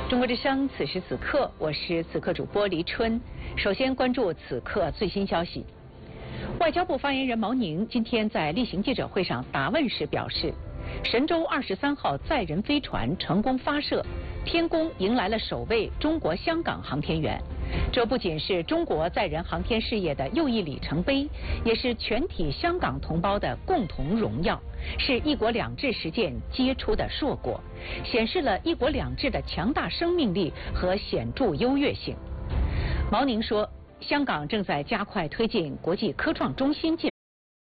中国之声，此时此刻，我是此刻主播黎春。首先关注此刻最新消息。外交部发言人毛宁今天在例行记者会上答问时表示，神舟23号载人飞船成功发射，天宫迎来了首位中国香港航天员。这不仅是中国载人航天事业的又一里程碑，也是全体香港同胞的共同荣耀，是一国两制实践结出的硕果，显示了一国两制的强大生命力和显著优越性。毛宁说，香港正在加快推进国际科创中心建